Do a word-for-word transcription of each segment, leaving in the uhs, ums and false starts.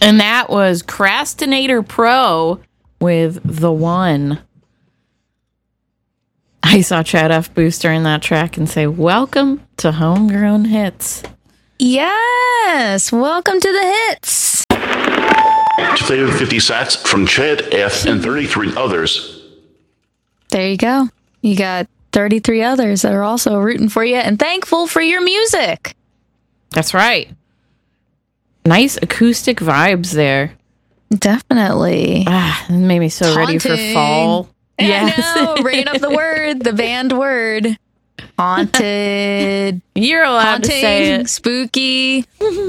And that was Crastinator Pro with The One. I saw Chad F. Booster in that track and say, welcome to Homegrown Hits. Yes, welcome to the hits. two hundred fifty sats from Chad F. and thirty-three others. There you go. You got thirty-three others that are also rooting for you and thankful for your music. That's right. Nice acoustic vibes there. Definitely. Ah, it made me so Haunting. ready for fall. Yeah, I know. Bringing up the word, the banned word. Haunted. You're allowed Haunting, to say it. Spooky.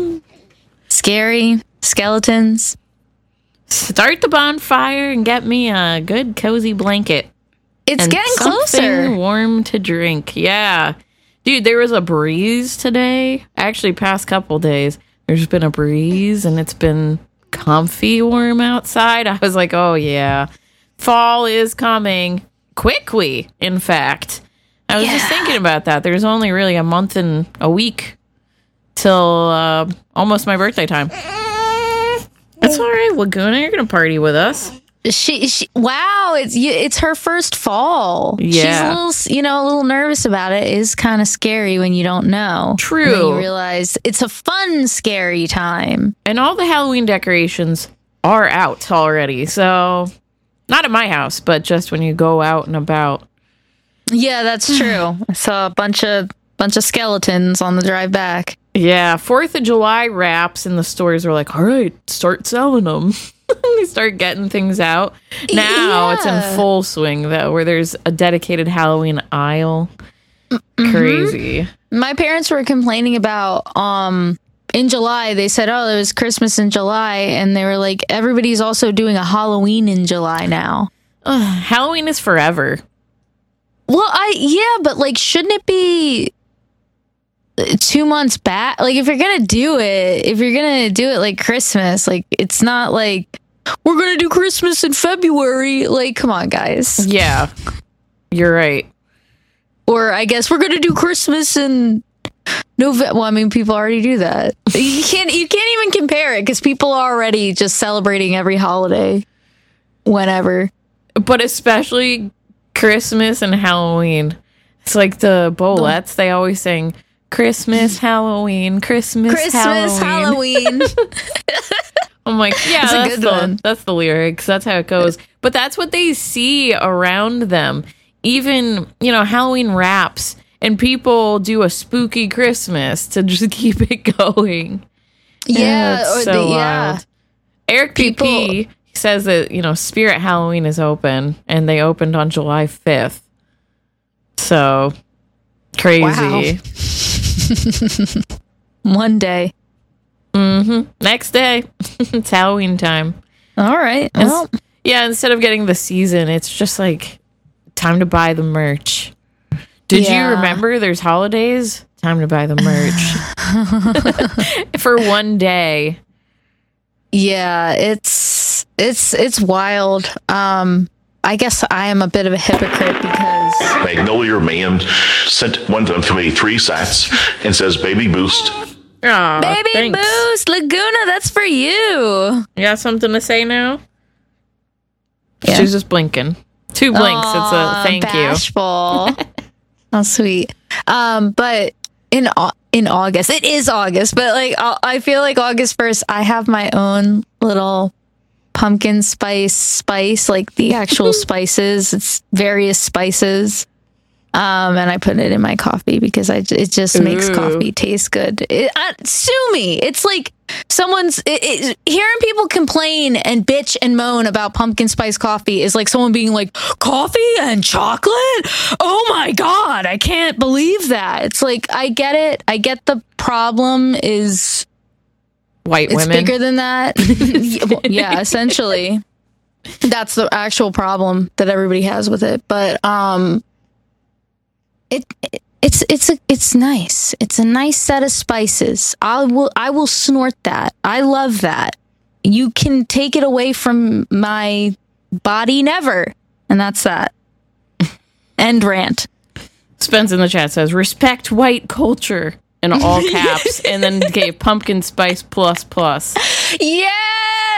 Scary. Skeletons. Start the bonfire and get me a good cozy blanket. It's and getting something closer. warm to drink. Yeah. Dude, there was a breeze today. Actually, past couple days, there's been a breeze and it's been comfy warm outside. I was like, oh yeah, fall is coming quickly, in fact. I was Yeah. just thinking about that. There's only really a month and a week till uh, almost my birthday time. That's all right, Laguna. You're going to party with us. She, she, wow, it's you- it's her first fall. She's Yeah. a little, s- you know, a little nervous about it. It is kind of scary when you don't know. True. And then you realize it's a fun, scary time. And all the Halloween decorations are out already. So, not at my house, but just when you go out and about. Yeah, that's true. I saw a bunch of bunch of skeletons on the drive back. Yeah, fourth of July wraps in the stores were like, all right, start selling them. They start getting things out. Now it's Yeah. in full swing, though, where there's a dedicated Halloween aisle. Mm-hmm. Crazy. My parents were complaining about um in July. They said, "Oh, it was Christmas in July," and they were like, "Everybody's also doing a Halloween in July now." Ugh, Halloween is forever. Well, I yeah, but like, shouldn't it be two months back? Like, if you're gonna do it, if you're gonna do it like Christmas, like it's not like we're gonna do Christmas in February. Like, come on, guys. Yeah, you're right. Or I guess we're gonna do Christmas in November. Well, I mean, people already do that. You can't you can't even compare it because people are already just celebrating every holiday whenever. But especially Christmas and Halloween. It's like the Bolettes, they always sing Christmas, Halloween, Christmas, Christmas, Halloween. Halloween. I'm like, yeah, That's a that's, good the, one. that's the lyrics. That's how it goes. But that's what they see around them. Even, you know, Halloween wraps and people do a spooky Christmas to just keep it going. Yeah, it's or so the, yeah. wild. Eric People- P P says that, you know, Spirit Halloween is open and they opened on July fifth. So crazy. One day. Mm-hmm. Next day, it's Halloween time. All right. Ins- Well, yeah, instead of getting the season, it's just like time to buy the merch. Did Yeah. you remember there's holidays? Time to buy the merch. For one day. yeah, it's it's it's wild. Um, I guess I am a bit of a hypocrite because Magnolia Man sent one of twenty-three sats and says, baby boost. Aw, Baby thanks. Boost Laguna, that's for you. You got something to say now? Yeah. She's just blinking. Two blinks. it's a Aw, thank you. bashful. How sweet. Um, but in Au- in August, it is August, but like I I feel like August first, I have my own little pumpkin spice spice, like the actual spices. It's various spices. Um, and I put it in my coffee because I, it just makes Ooh. coffee taste good. It, uh, sue me. It's like someone's it, it, hearing people complain and bitch and moan about pumpkin spice coffee is like someone being like, coffee and chocolate? Oh my God, I can't believe that. It's like, I get it. I get the problem is White it's women. bigger than that. Well, yeah, essentially. That's the actual problem that everybody has with it. But um it, it it's it's a, it's nice. It's a nice set of spices. I will I will snort that. I love that. You can take it away from my body never. And that's that. End rant. Spence in the chat says, respect white culture in all caps, and then gave pumpkin spice plus plus. Yes!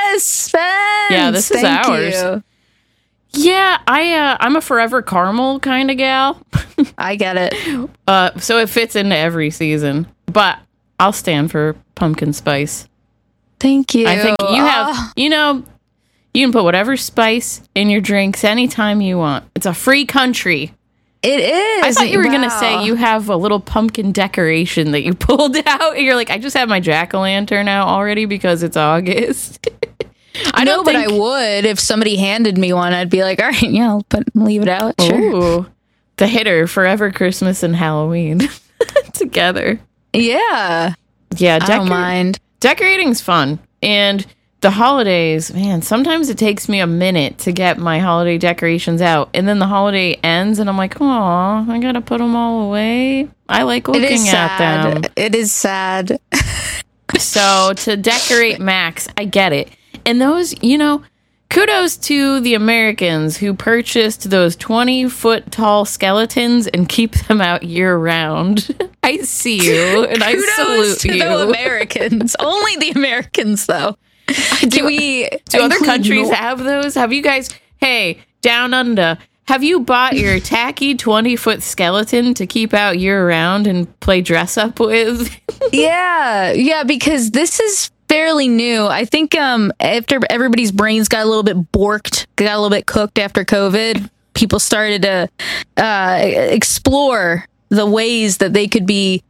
Yes, Spence. Yeah, this is Thank ours. you. Yeah, I uh, I'm a forever caramel kind of gal. I get it. Uh, so it fits into every season. But I'll stand for pumpkin spice. Thank you. I think you have, Oh, you know, you can put whatever spice in your drinks anytime you want. It's a free country. it is. I thought you were going to Wow. say you have a little pumpkin decoration that you pulled out. And you're like, I just have my jack-o'-lantern out already because it's August. I know, don't but think... I would if somebody handed me one. I'd be like, all right, yeah, I'll put leave it out. Sure. Ooh, the hitter, forever Christmas and Halloween together. Yeah, Yeah, I don't decor- mind. decorating's fun. And the holidays, man, sometimes it takes me a minute to get my holiday decorations out. And then the holiday ends and I'm like, oh, I got to put them all away. I like It is looking at sad. them. It is sad. So to decorate Max, I get it. And those, you know, kudos to the Americans who purchased those twenty foot tall skeletons and keep them out year round. I see you and I Kudos salute to you. the Americans. Only the Americans, though. Can we? Do other include countries Nor- have those? Have you guys, hey, down under, have you bought your tacky twenty foot skeleton to keep out year round and play dress up with? Yeah, yeah, because this is fairly new. I think um after everybody's brains got a little bit borked, got a little bit cooked after COVID, people started to uh, explore the ways that they could be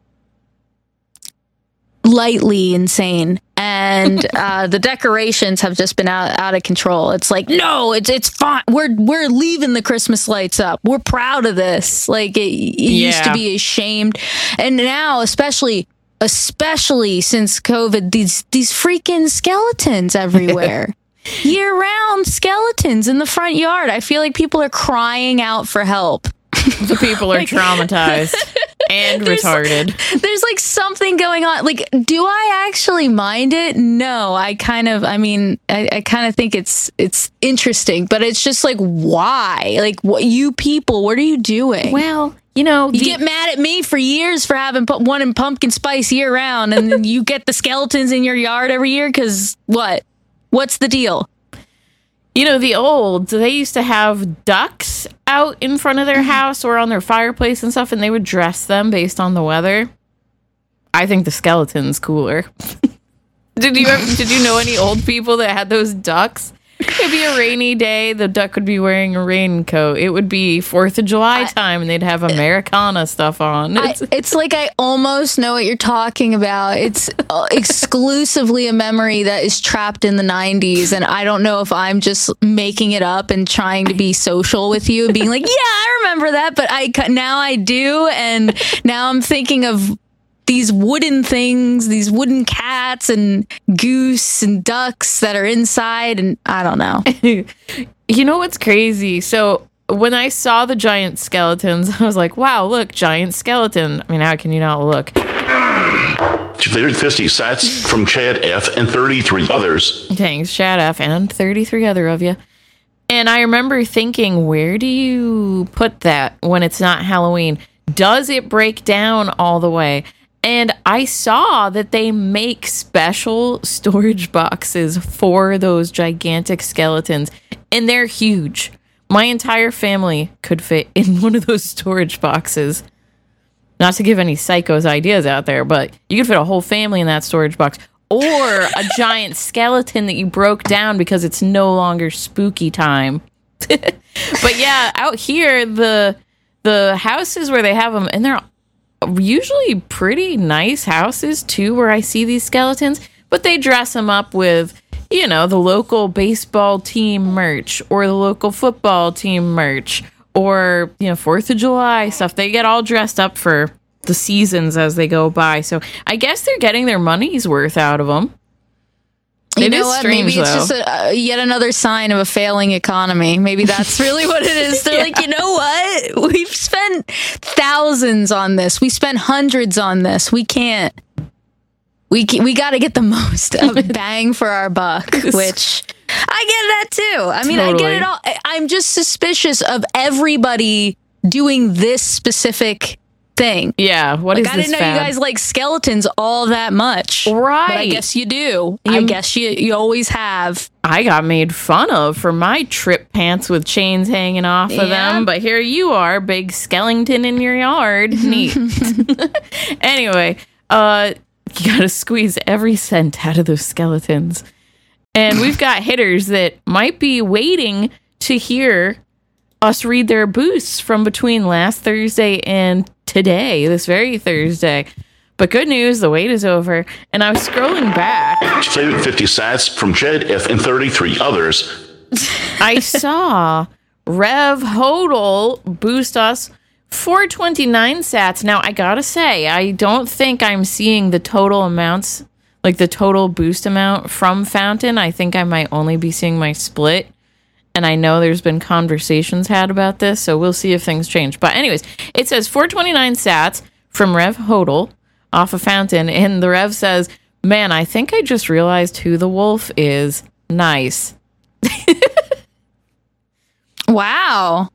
lightly insane. And uh, the decorations have just been out, out of control. It's like, no, it's it's fine. We're we're leaving the Christmas lights up. We're proud of this. Like it, it used to Yeah. be ashamed, and now, especially especially since COVID, these these freaking skeletons everywhere. Year round skeletons in the front yard. I feel like people are crying out for help. The people are traumatized and There's- retarded. There's like something going on. Like, do I actually mind it? No, I kind of, I mean, I, I kind of think it's, it's interesting, but it's just like, why? Like, what, you people, what are you doing? Well, you know, You the- get mad at me for years for having put one in pumpkin spice year round, and then you get the skeletons in your yard every year. Cause what? What's the deal? You know, the olds, they used to have ducks out in front of their house or on their fireplace and stuff, and they would dress them based on the weather. I think the skeleton's cooler. Did you ever, did you know any old people that had those ducks? It'd be a rainy day. The duck would be wearing a raincoat. It would be Fourth of July time, and they'd have Americana stuff on. I, It's, it's like I almost know what you're talking about. It's uh, exclusively a memory that is trapped in the nineties, and I don't know if I'm just making it up and trying to be social with you and being like, yeah, I remember that, but I ca- now I do, and now I'm thinking of these wooden things, these wooden cats and goose and ducks that are inside, and I don't know. you know what's crazy? So when I saw the giant skeletons, I was like, wow, look, giant skeleton. I mean, how can you not look? two hundred fifty sats from Chad F. and thirty-three others. Thanks, Chad F. and thirty-three other of you. And I remember thinking, where do you put that when it's not Halloween? Does it break down all the way? And I saw that they make special storage boxes for those gigantic skeletons, and they're huge. My entire family could fit in one of those storage boxes. Not to give any psychos ideas out there, but you could fit a whole family in that storage box. Or a giant skeleton that you broke down because it's no longer spooky time. But yeah, out here, the the houses where they have them, and they're usually pretty nice houses too, where I see these skeletons, but they dress them up with, you know, the local baseball team merch or the local football team merch or, you know, Fourth of July stuff. They get all dressed up for the seasons as they go by. So I guess they're getting their money's worth out of them. You It know is what? strange, Maybe it's though. just a, uh, yet another sign of a failing economy. Maybe that's really what it is. They're like, you know what? We've spent thousands on this. We spent hundreds on this. We can't. We can, we got to get the most of bang for our buck, which I get that too. I mean, I get Totally. it all. I- I'm just suspicious of everybody doing this specific thing. Yeah, what like, is I this didn't know fad? you guys like skeletons all that much. Right. But I guess you do. I You- guess you, you always have. I got made fun of for my trip pants with chains hanging off of Yeah. them, but here you are, big skeleton in your yard. Neat. Anyway, uh, you gotta squeeze every cent out of those skeletons. And we've got hitters that might be waiting to hear us read their boosts from between last Thursday and today, this very Thursday. But good news, the wait is over. And I was scrolling back. fifty sats from Jed F and thirty-three others. I saw Rev Hodel boost us four twenty-nine sats. Now, I gotta say, I don't think I'm seeing the total amounts, like the total boost amount from Fountain. I think I might only be seeing my split. And I know there's been conversations had about this, so we'll see if things change. But anyways, it says four twenty-nine sats from Rev Hodel off of Fountain. And the Rev says, man, I think I just realized who the wolf is. Nice. Wow.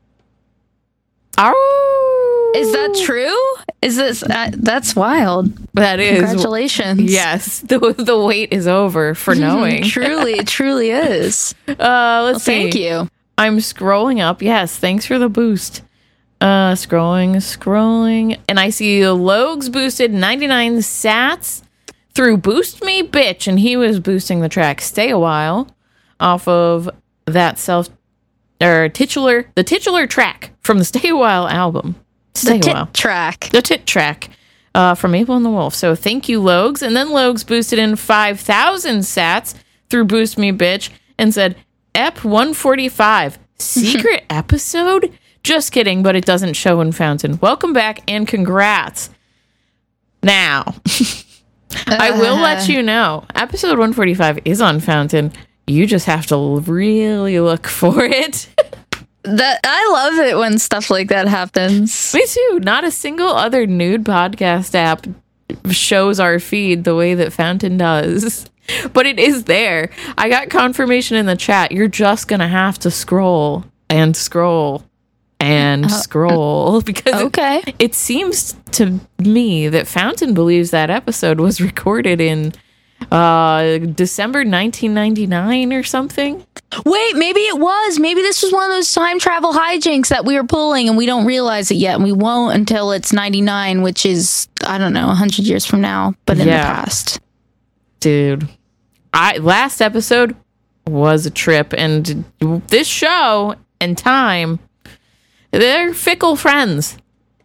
Oh, Is that true? Is this uh, that's wild? that is Congratulations. yes. The the wait is over for knowing. truly, it truly is. Uh, let's see. Thank you. I'm scrolling up. Yes, thanks for the boost. Uh, scrolling, scrolling, and I see Logs boosted ninety-nine sats through Boost Me Bitch, and he was boosting the track Stay a While off of that self or titular the titular track from the Stay a While album. Stay The a While. tit track. The tit track uh, from Abel and the Wolf. So thank you, Logs. And then Logs boosted in five thousand sats through Boost Me Bitch and said, Ep one forty-five, secret episode? Just kidding, but it doesn't show in Fountain. Welcome back and congrats. Now, I will let you know, episode one forty-five is on Fountain. You just have to really look for it. That I love it when stuff like that happens. Me too. Not a single other nude podcast app shows our feed the way that Fountain does. But it is there. I got confirmation in the chat. You're just going to have to scroll and scroll and scroll because Okay. it, it seems to me that Fountain believes that episode was recorded in uh, December nineteen ninety-nine or something. Wait, maybe it was. Maybe this was one of those time travel hijinks that we were pulling and we don't realize it yet. And we won't until it's ninety-nine, which is, I don't know, one hundred years from now, but in Yeah. the past. Dude, I last episode was a trip, and this show and time, they're fickle friends,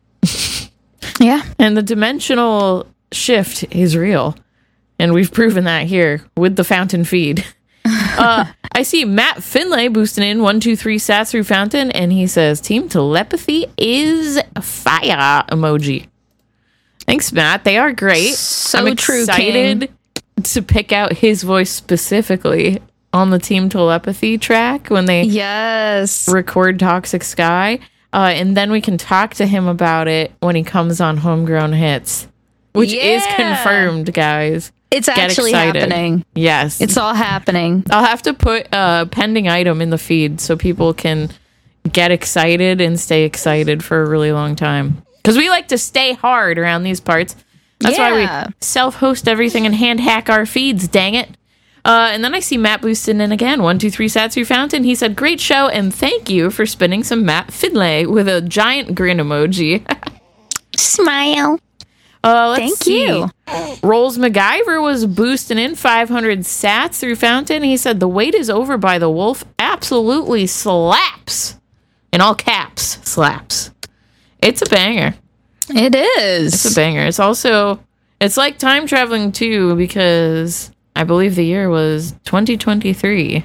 Yeah. and the dimensional shift is real, and we've proven that here with the Fountain feed. uh, I see Matt Finlay boosting in one, two, three sats through Fountain, and he says, Team Telepathy is fire emoji. Thanks, Matt. They are great. So I'm true, excited to pick out his voice specifically on the Team Telepathy track when they Yes. record Toxic Sky. Uh, and then we can talk to him about it when he comes on Homegrown Hits, which is Yeah. confirmed, guys. It's Get actually excited. happening. Yes. It's all happening. I'll have to put a pending item in the feed so people can get excited and stay excited for a really long time. Because we like to stay hard around these parts. That's Yeah. why we self-host everything and hand hack our feeds, dang it. Uh, and then I see Matt boosting in again. One, two, three sats through Fountain. He said, great show, and thank you for spinning some Matt Finlay with a giant grin emoji. Smile. Uh, let's Thank see. you. Rolls MacGyver was boosting in five hundred sats through Fountain. He said, the wait is over by the wolf. Absolutely slaps. In all caps, slaps. It's a banger. It is. It's a banger. It's also, it's like time traveling too, because I believe the year was twenty twenty-three.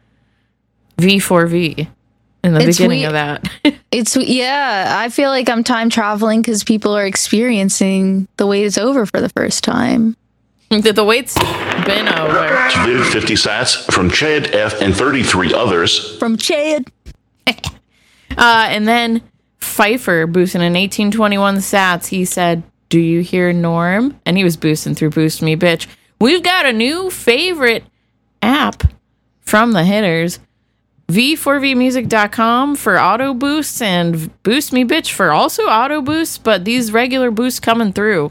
V four V in the It's beginning we- of that. It's yeah. I feel like I'm time traveling because people are experiencing the wait is over for the first time. the, the wait's been over. Viv fifty sats from Chad F and thirty-three others. From Chad. Uh, and then Pfeiffer boosting in eighteen twenty-one sats. He said, do you hear Norm? And he was boosting through Boost Me Bitch. We've got a new favorite app from the hitters. V four V music dot com for auto boosts and Boost Me Bitch for also auto boosts, but these regular boosts coming through.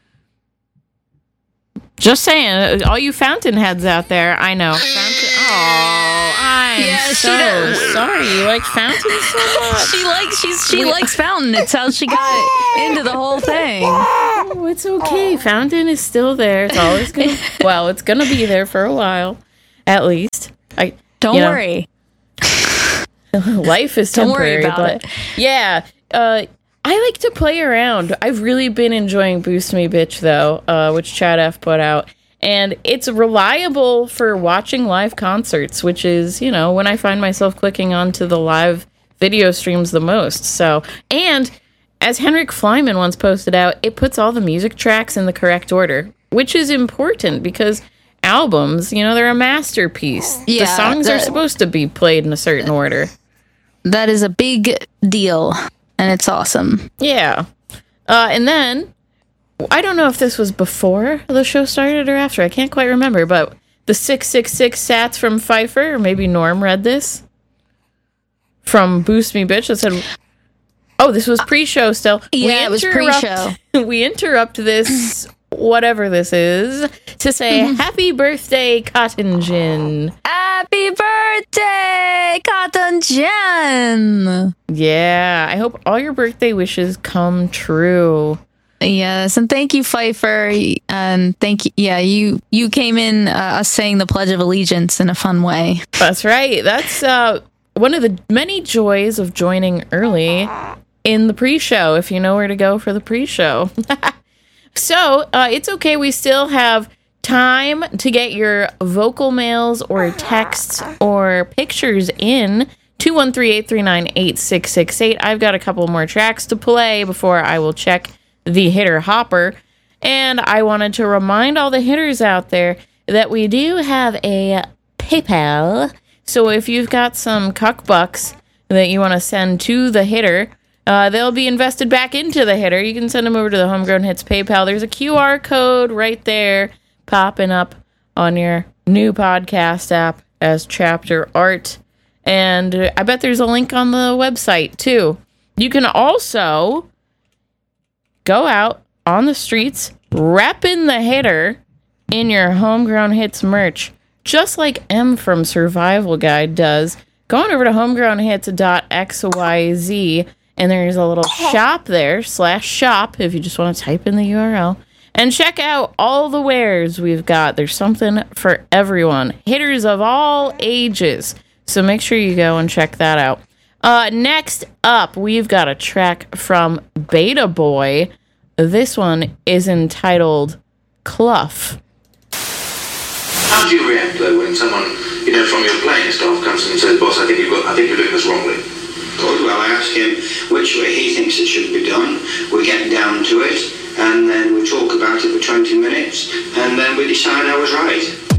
Just saying, all you fountain heads out there, I know. Fountain, oh, I'm Yeah, she so does. sorry. You like fountain so much? She likes she's she likes fountain. It's how she got into the whole thing. Oh, it's okay. Fountain is still there. It's always gonna. Well, it's gonna be there for a while, at least. I Don't you know, worry. life is Don't worry temporary, about but it. yeah. Uh, I like to play around. I've really been enjoying Boost Me Bitch though, uh, which Chad F put out, and it's reliable for watching live concerts, which is, you know, when I find myself clicking onto the live video streams the most. So, and as Henrik Flyman once posted out, it puts all the music tracks in the correct order, which is important because albums, you know, they're a masterpiece. The Yeah, songs are that- supposed to be played in a certain order. That is a big deal, and it's awesome. Yeah. Uh, and then, I don't know if this was before the show started or after. I can't quite remember, but the six six six sats from Pfeiffer, or maybe Norm read this, from Boost Me Bitch that said, oh, this was pre-show still. Yeah, it was interrupt- pre-show. We interrupt this, whatever this is, to say happy birthday, Cotton Gin. Happy birthday, Cotton Gin! Yeah, I hope all your birthday wishes come true. Yes, and thank you, Pfeiffer, and thank you. Yeah, you you came in uh, us saying the Pledge of Allegiance in a fun way. That's right. That's uh, one of the many joys of joining early in the pre-show, if you know where to go for the pre-show. So, uh, it's okay. We still have time to get your vocal mails or texts or pictures in two one three, eight three nine, eight six six eight. I've got a couple more tracks to play before I will check the hitter hopper. And I wanted to remind all the hitters out there that we do have a PayPal. So if you've got some cuck bucks that you want to send to the hitter, uh, they'll be invested back into the hitter. You can send them over to the Homegrown Hits PayPal. There's a Q R code right there popping up on your new podcast app as chapter art. And I bet there's a link on the website too. You can also go out on the streets, repping the hitter in your Homegrown Hits merch, just like M from Survival Guide does. Go on over to homegrown hits dot x y z, and there's a little shop there, slash shop, if you just want to type in the U R L, and check out all the wares we've got. There's something for everyone. Hitters of all ages. So make sure you go and check that out. Uh, next up, we've got a track from Beta Boy. This one is entitled Cluff. How do you react though when someone, you know, from your playing staff comes in and says, "Boss, I think you've got, I think you're doing this wrongly"? Good. Well, I ask him which way he thinks it should be done. We get down to it, and then we talk about it for twenty minutes, and then we decide I was right.